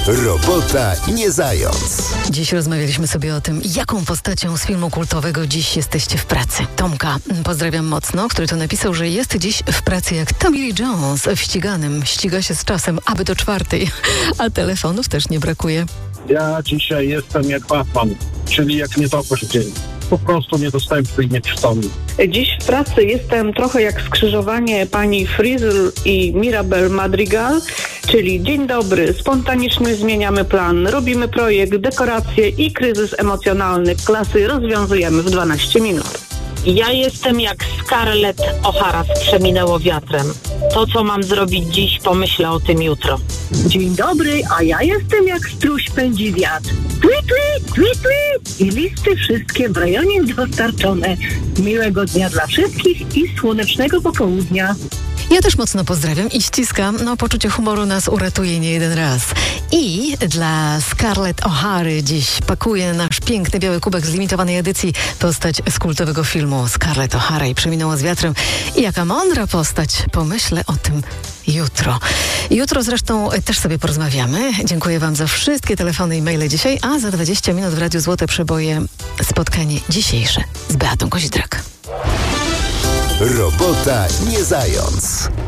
Robota nie zając. Dziś rozmawialiśmy sobie o tym, jaką postacią z filmu kultowego dziś jesteście w pracy. Tomka, pozdrawiam mocno, który to napisał, że jest dziś w pracy jak Tommy Lee Jones w ściganym. Ściga się z czasem, aby do 4:00, a telefonów też nie brakuje. Ja dzisiaj jestem jak Batman, czyli jak nietoperz w dzień. Po prostu niedostępny i nieprzytomny. Dziś w pracy jestem trochę jak skrzyżowanie pani Frizzle i Mirabel Madrigal, czyli dzień dobry, spontanicznie zmieniamy plan, robimy projekt, dekoracje i kryzys emocjonalny klasy rozwiązujemy w 12 minut. Ja jestem jak Scarlett O'Hara z Przeminęło wiatrem. To, co mam zrobić dziś, pomyślę o tym jutro. Dzień dobry, a ja jestem jak struś pędzi wiatr. Twi, twi, twi, twi. I listy wszystkie w rejonie dostarczone. Miłego dnia dla wszystkich i słonecznego popołudnia. Ja też mocno pozdrawiam i ściskam. Poczucie humoru nas uratuje nie jeden raz. I dla Scarlett O'Hary dziś pakuje nasz piękny biały kubek z limitowanej edycji postać z kultowego filmu Scarlett O'Hara i Przeminęło z wiatrem. I jaka mądra postać. Pomyślę o tym jutro. Jutro zresztą też sobie porozmawiamy. Dziękuję wam za wszystkie telefony i maile dzisiaj, a za 20 minut w Radiu Złote Przeboje spotkanie dzisiejsze z Beatą Kozidrak. Robota nie zając.